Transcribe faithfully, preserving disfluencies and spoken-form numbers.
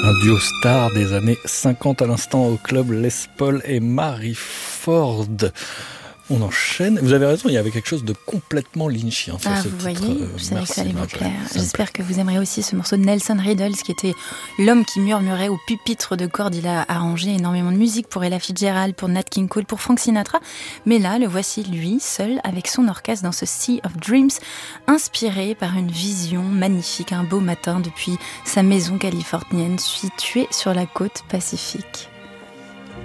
Un duo star des années cinquante à l'instant au club Les Paul et Marie Ford. On enchaîne. Vous avez raison, il y avait quelque chose de complètement lynchien sur ah, ce vous titre. voyez, Euh, je savais que ça allait vous plaire. plaît. J'espère que vous aimerez aussi ce morceau de Nelson Riddle, qui était l'homme qui murmurait au pupitre de cordes. Il a arrangé énormément de musique pour Ella Fitzgerald, pour Nat King Cole, pour Frank Sinatra. Mais là, le voici lui, seul, avec son orchestre dans ce Sea of Dreams, inspiré par une vision magnifique, un beau matin depuis sa maison californienne située sur la côte Pacifique.